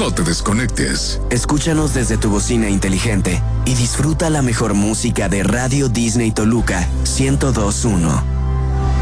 No te desconectes. Escúchanos desde tu bocina inteligente y disfruta la mejor música de Radio Disney Toluca 102.1.